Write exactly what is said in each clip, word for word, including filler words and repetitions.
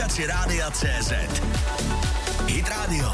aplikaci Rádia C Z. Hit Radio.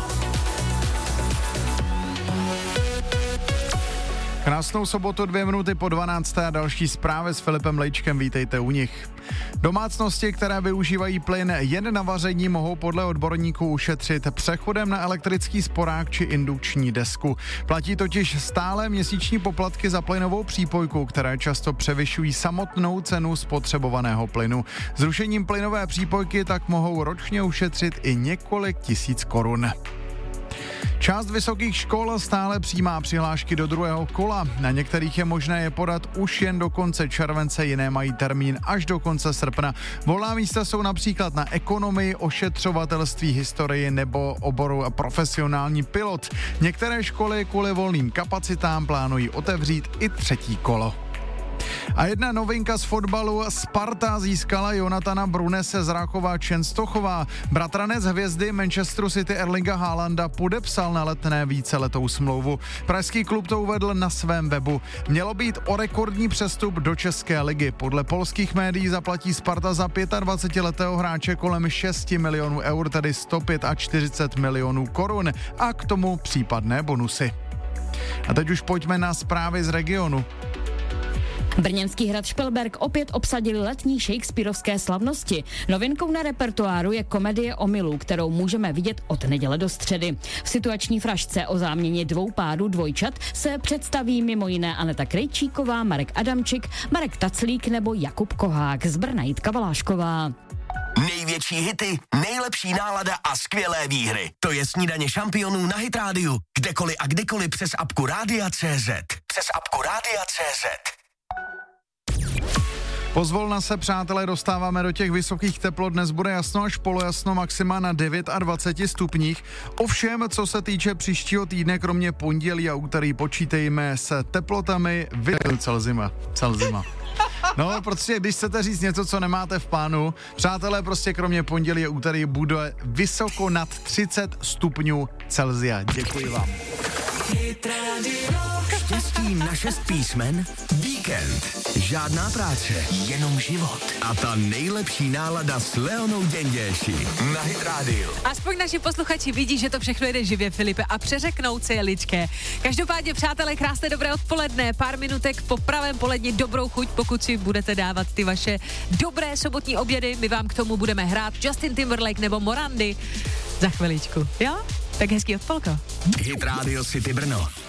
Krásnou sobotu, dvě minuty po dvanácté a další zprávy s Filipem Lejčkem, vítejte u nich. Domácnosti, které využívají plyn jen na vaření, mohou podle odborníků ušetřit přechodem na elektrický sporák či indukční desku. Platí totiž stále měsíční poplatky za plynovou přípojku, které často převyšují samotnou cenu spotřebovaného plynu. Zrušením plynové přípojky tak mohou ročně ušetřit i několik tisíc korun. Část vysokých škol stále přijímá přihlášky do druhého kola. Na některých je možné je podat už jen do konce července, jiné mají termín až do konce srpna. Volná místa jsou například na ekonomii, ošetřovatelství, historii nebo oboru profesionální pilot. Některé školy kvůli volným kapacitám plánují otevřít i třetí kolo. A jedna novinka z fotbalu. Sparta získala Jonathana Brunese z Rákova Čenstochová. Bratranec hvězdy Manchesteru City Erlinga Haalanda podepsal na Letné víceletou smlouvu. Pražský klub to uvedl na svém webu. Mělo být o rekordní přestup do České ligy. Podle polských médií zaplatí Sparta za dvacetiletého hráče kolem šest milionů eur, tedy sto čtyřicet pět milionů korun. A k tomu případné bonusy. A teď už pojďme na zprávy z regionu. Brněnský hrad Špilberk opět obsadili letní shakespearovské slavnosti. Novinkou na repertoáru je komedie Omylů, kterou můžeme vidět od neděle do středy. V situační frašce o záměně dvou pádů dvojčat se představí mimo jiné Aneta Krejčíková, Marek Adamčik, Marek Taclík nebo Jakub Kohák, z Brna Jitka Valášková. Největší hity, nejlepší nálada a skvělé výhry. To je Snídaně šampionů na Hit Radio. Kdekoliv a kdykoliv přes apku Rádia C Z. Přes apku Rádia C Z. Pozvolna se, přátelé, dostáváme do těch vysokých teplot. Dnes bude jasno až polojasno, maxima na dvacet devět stupních. Ovšem, co se týče příštího týdne, kromě pondělí a úterý, počítejme s teplotami v Celzima. Celzima. No, prostě když chcete říct něco, co nemáte v plánu, přátelé, prostě kromě pondělí a úterý bude vysoko nad třicet stupňů Celzia. Děkuji vám. Štěstí na šest písmen, víkend, žádná práce, jenom život a ta nejlepší nálada s Leonou Děnděši na Hit Radio. Aspoň naši posluchači vidí, že to všechno jede živě, Filipe, a přeřeknout si je lidské. Každopádně, přátelé, krásné dobré odpoledne, pár minutek po pravém poledni, dobrou chuť, pokud si budete dávat ty vaše dobré sobotní obědy, my vám k tomu budeme hrát Justin Timberlake nebo Morandy za chviličku, jo? Tak hezký odpolko. Hit Radio City Brno.